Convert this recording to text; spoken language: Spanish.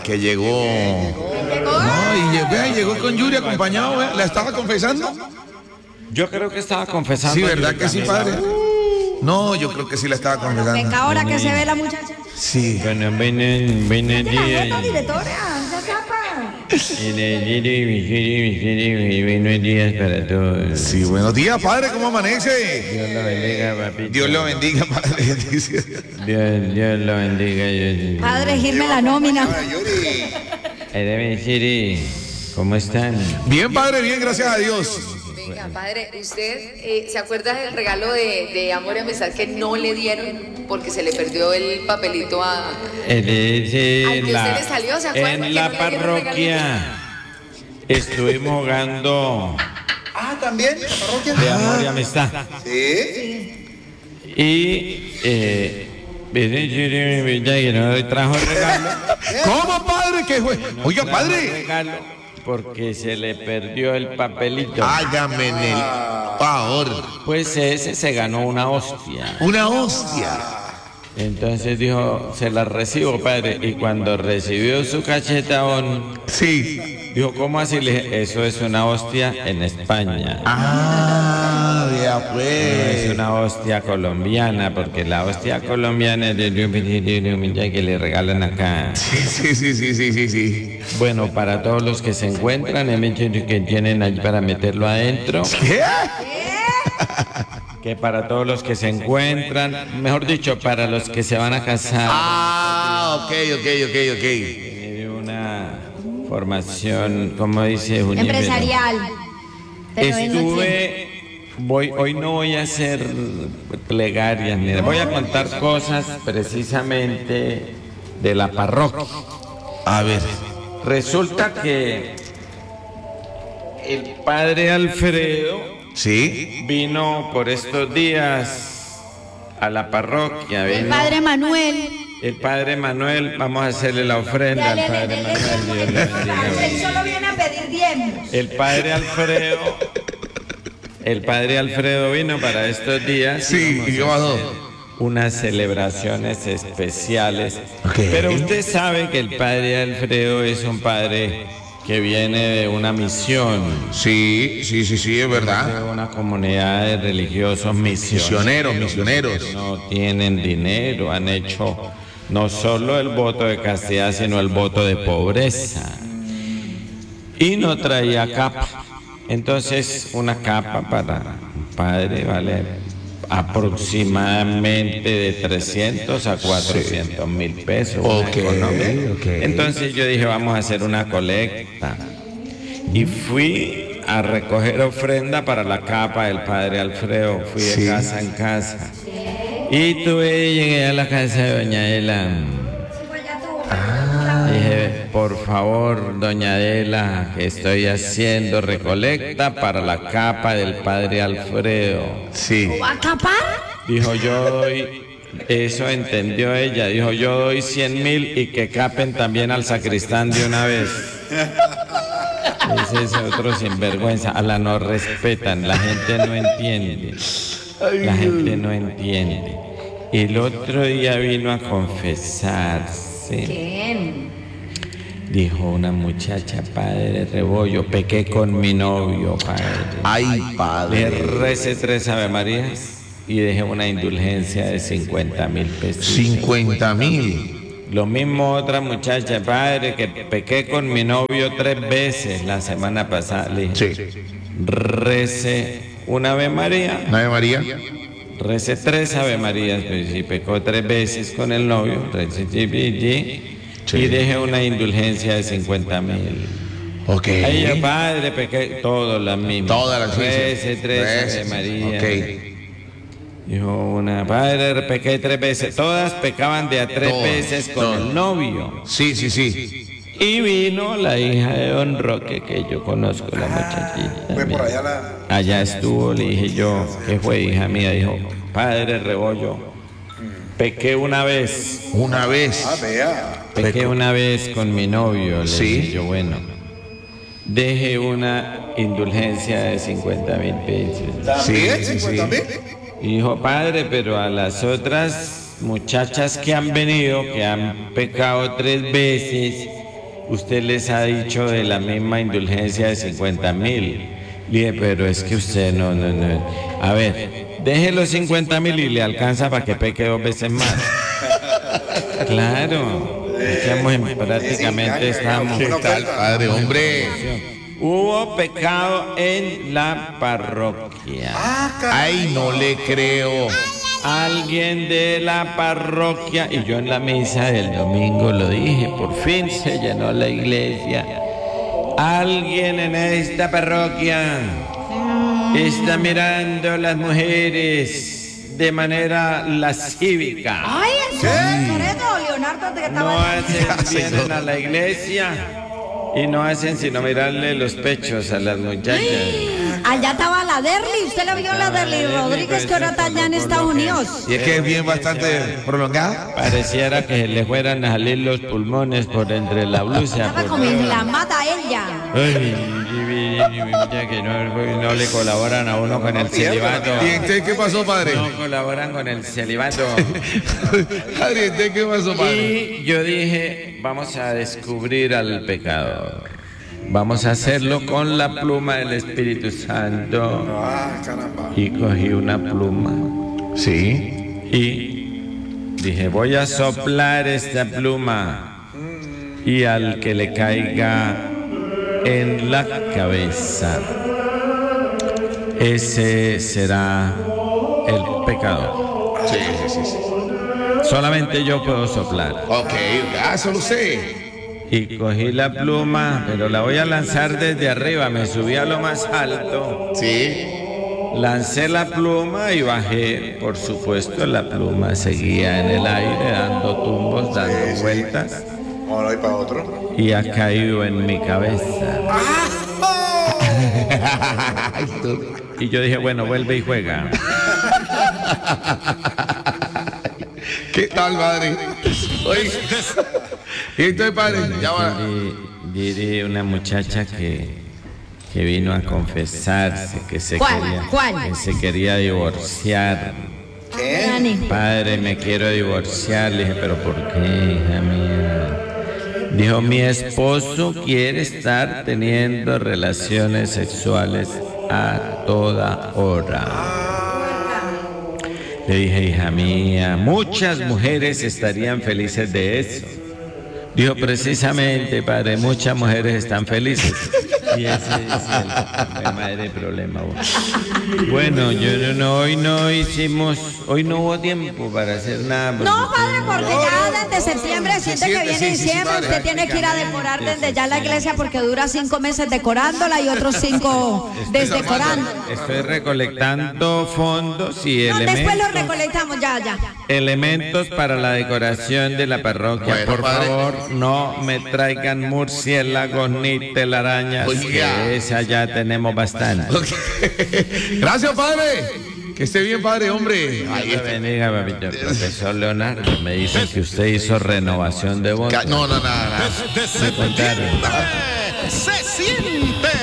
que llegó. No, y llegó con Yuri acompañado, ¿la estaba confesando? Yo creo que estaba confesando. Sí, ¿verdad que sí, padre? No, yo creo que sí la estaba confesando. Venga, ahora que se ve la muchacha. Sí. Bueno, buenos días. Buenos días para todos. Sí, buenos días, padre, ¿cómo amanece? Dios lo bendiga, papito. Dios lo bendiga, padre. Dios lo bendiga. Padre, girme la nómina. ¿Cómo están? Bien, padre, bien, gracias a Dios. Venga, padre, ¿usted se acuerda del regalo de amor y amistad que no le dieron porque se le perdió el papelito al que usted le salió? ¿Se acuerda? En la parroquia estuvimos jugando ¿también? ¿La parroquia? de amor y amistad. Sí. Y trajo el regalo. ¿Cómo, padre? ¿Qué fue? Oiga, padre. Regalo porque se le perdió el papelito. Hágame en el favor. Pues ese se ganó una hostia. Una hostia. Entonces dijo, se la recibo, padre. Y cuando recibió su cachetón, Sí. dijo, ¿cómo así? Le dije, eso es una hostia en España. Ya No pues. es una hostia colombiana, porque la hostia colombiana es de que le regalan acá. Sí. Bueno, para todos los que se encuentran, que tienen allí para meterlo adentro. ¿Qué? Que para todos los que se encuentran, mejor dicho, para los que se van a casar. Ok. Tiene una formación, como dice Junípero. Empresarial. Hoy no voy a hacer plegarias, mira, voy a contar cosas precisamente de la parroquia. A ver. Resulta que el padre Alfredo Sí. vino por estos días a la parroquia. El Vino padre Manuel. el padre Manuel, vamos a hacerle la ofrenda al padre Manuel. Dios le bendiga. Él solo viene a pedir diezmos. El padre Alfredo vino para estos días. Sí, Vamos ¿y qué a pasó? hacer unas celebraciones especiales. Ok. Pero usted sabe que el padre Alfredo es un padre que viene de una misión, Sí, es verdad. de una comunidad de religiosos misioneros. Misioneros. No tienen dinero, han hecho no solo el voto de castidad, sino el voto de pobreza. Y no traía capa. Entonces, una capa para un padre vale aproximadamente de 300 a 400 mil pesos. Una economía. Entonces yo dije, vamos a hacer una colecta. Y fui a recoger ofrenda para la capa del padre Alfredo. Fui de casa en casa. Y llegué a la casa de doña Adela. Dije, por favor, doña Adela, que estoy haciendo recolecta para la capa del padre Alfredo. Sí. ¿Va a capar? Dijo, yo doy, eso entendió ella, dijo, yo doy 100.000 y que capen también al sacristán de una vez. Ese es otro sinvergüenza, a la no respetan, la gente no entiende. La gente no entiende. El otro día vino a confesarse. ¿Quién? Dijo una muchacha, padre Rebollo, pequé con mi novio, padre. Ay, Le padre. recé 3 Ave Marías y dejé una indulgencia de 50.000 pesos. 50.000. Lo mismo otra muchacha, padre, que pequé con mi novio 3 veces la semana pasada. Le dije, Sí. recé una Ave María, Ave María. recé 3 Ave Marías, pues si pecó 3 veces con el novio, recé y dejé una indulgencia de 50.000. Ok. Ahí yo, padre, pequé, todas las mismas. Todas las mismas. Recé 3 Ave María. Ok. Dijo una, padre, pequé 3 veces. Todas pecaban de a 3 Todas, veces con todas. el novio. Sí. Y vino la hija de Don Roque, que yo conozco, la muchachita. Fue por allá la... Allá estuvo, le dije yo, ¿qué fue, hija mía? Dijo, padre Rebollo, pequé una vez. Una vez. vea. Pequé una vez con mi novio, le Sí. dije yo, bueno, deje una indulgencia de 50.000 pesos. ¿También? Sí. 50.000. Y dijo, padre, pero a las otras muchachas que han venido, que han pecado 3 veces, usted les ha dicho de la misma indulgencia de 50.000. Le dije, pero es que usted no. A ver, deje los 50.000 y le alcanza para que peque 2 veces más. Claro, prácticamente estamos. ¿Qué tal, padre, hombre? Hubo pecado en la parroquia. Ay, no le creo. Alguien de la parroquia, y yo en la misa del domingo lo dije, por fin se llenó la iglesia. Alguien en esta parroquia está mirando a las mujeres de manera lascívica. Ay, Toreto, Leonardo, te No estaba... vienen a la iglesia y no hacen sino mirarle los pechos a las muchachas. Allá estaba la Derly, usted la vio la Derly Rodríguez que ahora está allá en Estados Unidos. Y es que es bien bastante prolongada. Pareciera que le fueran a salir los pulmones por entre la blusa. Estaba como en la mata ella. Ay, que no le colaboran a uno con el celibato. ¿Y entonces qué pasó, padre? No colaboran con el celibato. Padre, ¿entonces qué pasó, padre? Y yo dije, vamos a descubrir al pecador. Vamos a hacerlo con la pluma del Espíritu Santo. Ah, caramba. Y cogí una pluma. Sí. Y dije, voy a soplar esta pluma. Y al que le caiga en la cabeza, ese será el pecador. Sí. Solamente yo puedo soplar. Ok, solo sé. Y cogí la pluma, pero la voy a lanzar desde arriba. Me subí a lo más alto. Sí. Lancé la pluma y bajé. Por supuesto, la pluma seguía en el aire, dando tumbos, dando vueltas. Ahora voy para otro. Y ha caído en mi cabeza. Y yo dije, bueno, vuelve y juega. ¿Qué tal, padre? Oye. Y entonces, padre, ya va. Diré una muchacha que vino a confesarse, que se quería divorciar. ¿Qué? Padre, me quiero divorciar. Le dije, ¿pero por qué, hija mía? Dijo, mi esposo quiere estar teniendo relaciones sexuales a toda hora. Le dije, hija mía, muchas mujeres estarían felices de eso. Dijo, precisamente, padre, muchas mujeres están felices. Y ese es el problema. Bueno, hoy no hubo tiempo para hacer nada. No, padre, porque ya desde septiembre siente que viene diciembre. padre. Usted tiene que ir a decorar desde ya la iglesia porque dura 5 meses decorándola y otros 5 desdecorando. Estoy recolectando fondos y No, elementos. después lo recolectamos, ya. Elementos para la decoración de la parroquia. Bueno, por padre. favor, no me traigan murciélagos ni telarañas, Oiga. que esa ya tenemos bastante. Ok. Gracias, padre. Que esté bien, padre, hombre. Ahí Dios está. bendiga, papito. Profesor Leonardo, me dicen que usted hizo renovación de votos. No, nada. Me contaron. Se siente